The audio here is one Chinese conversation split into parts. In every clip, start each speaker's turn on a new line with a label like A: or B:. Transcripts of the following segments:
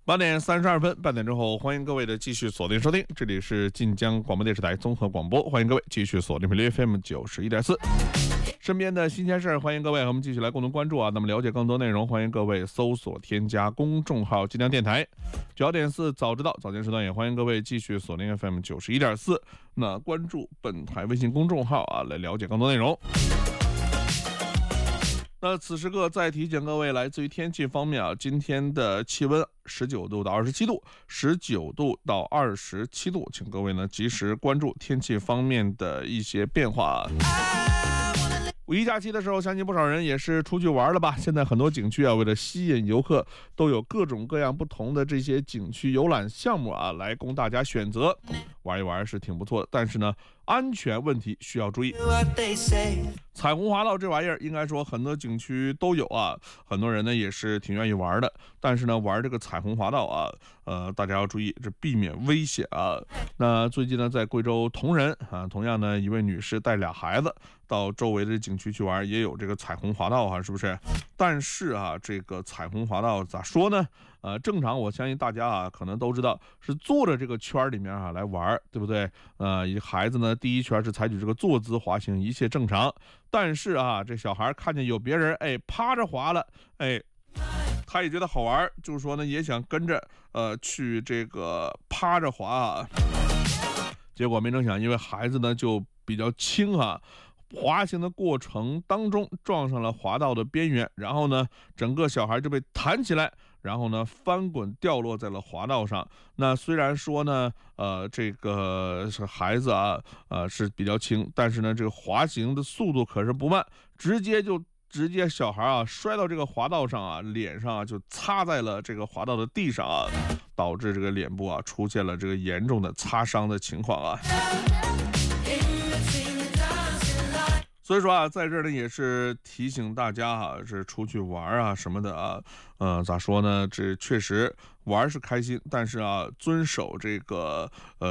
A: 8点32分，半点之后，欢迎各位的继续锁定收听，这里是晋江广播电视台综合广播，欢迎各位继续锁定频率 FM 91.4。身边的新鲜事儿，欢迎各位和我们继续来共同关注啊。那么了解更多内容，欢迎各位搜索添加公众号晋江电台9点4早知道早间时段，也欢迎各位继续锁定 FM 91.4。那关注本台微信公众号啊，来了解更多内容。那此时刻再提醒各位，来自于天气方面啊，今天的气温19度到27度，19度到27度，请各位呢及时关注天气方面的一些变化。五一假期的时候，相信不少人也是出去玩了吧？现在很多景区啊，为了吸引游客，都有各种各样不同的这些景区游览项目啊，来供大家选择，玩一玩是挺不错的。但是呢，安全问题需要注意。彩虹滑道这玩意儿，应该说很多景区都有啊，很多人呢也是挺愿意玩的。但是呢，玩这个彩虹滑道啊，大家要注意，这避免危险啊。那最近呢，在贵州铜仁啊，同样呢，一位女士带俩孩子到周围的景区去玩，也有这个彩虹滑道啊，是不是？但是啊，这个彩虹滑道咋说呢？正常我相信大家啊可能都知道是坐着这个圈里面啊来玩，对不对？孩子呢第一圈是采取这个坐姿滑行，一切正常。但是啊，这小孩看见有别人趴着滑了，他也觉得好玩，就是说呢也想跟着去这个趴着滑啊。结果没成想，因为孩子呢就比较轻啊，滑行的过程当中撞上了滑道的边缘，然后呢整个小孩就被弹起来，然后呢翻滚掉落在了滑道上。那虽然说呢这个是孩子啊是比较轻，但是呢这个滑行的速度可是不慢，直接小孩啊摔到这个滑道上啊，脸上啊就擦在了这个滑道的地上啊，导致这个脸部啊出现了这个严重的擦伤的情况啊。所以说啊，在这儿呢也是提醒大家哈，是出去玩啊什么的啊，咋说呢？这确实玩是开心，但是啊，遵守这个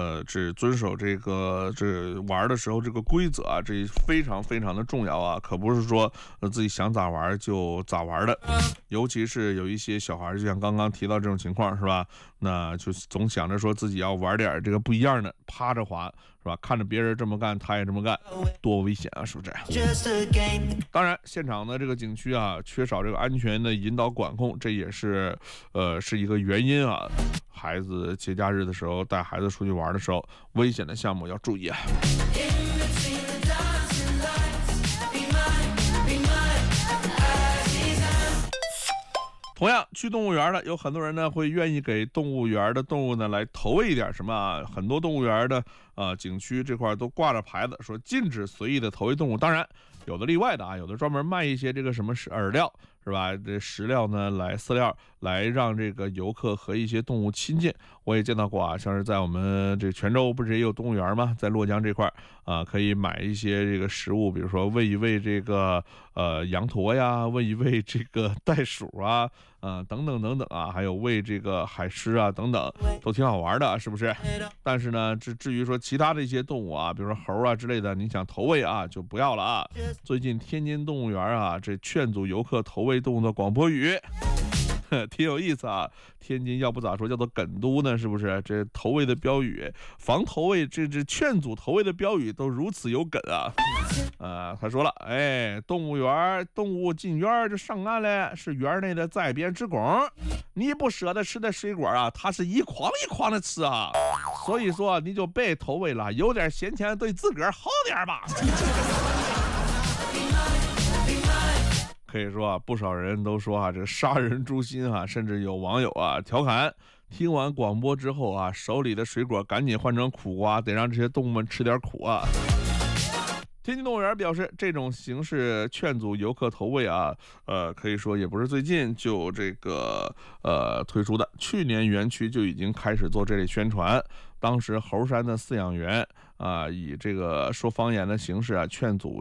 A: 玩的时候这个规则啊，这非常非常的重要啊，可不是说自己想咋玩就咋玩的。尤其是有一些小孩，就像刚刚提到这种情况是吧？那就总想着说自己要玩点这个不一样的，趴着滑是吧？看着别人这么干，他也这么干，多危险啊，是不是？当然，现场的这个景区啊，缺少这个安全的引导管控，这也是是一个原因啊。孩子节假日的时候带孩子出去玩的时候，危险的项目要注意啊。同样去动物园的有很多人呢，会愿意给动物园的动物呢来投喂一点什么啊。很多动物园的景区这块都挂着牌子说禁止随意的投喂动物，当然有的例外的啊，有的专门卖一些这个什么饵料是吧？这饲料呢饲料来让这个游客和一些动物亲近。我也见到过啊，像是在我们这泉州不是也有动物园吗？在洛江这块可以买一些这个食物，比如说喂一喂这个羊驼呀，喂一喂这个袋鼠啊，等等等等啊，还有喂这个海狮啊等等，都挺好玩的，是不是？但是呢，至于说其他的一些动物啊，比如说猴啊之类的，你想投喂啊就不要了啊。最近天津动物园啊，这劝阻游客投喂动物的广播语挺有意思啊。天津要不咋说叫做梗都呢，是不是？这投喂的标语，防投喂，这劝阻投喂的标语都如此有梗啊。他说了，动物园动物进园就上岸了，是园内的灾变之功。你不舍得吃的水果啊，它是一筐一筐的吃啊。所以说你就别投喂了，有点闲钱对自个儿好点吧。可以说啊，不少人都说啊，这杀人诛心啊，甚至有网友啊调侃，听完广播之后啊，手里的水果赶紧换成苦瓜，得让这些动物们吃点苦啊。天津动物园表示，这种形式劝阻游客投喂啊，可以说也不是最近就这个推出的，去年园区就已经开始做这类宣传。当时猴山的饲养员以这个说方言的形式啊劝阻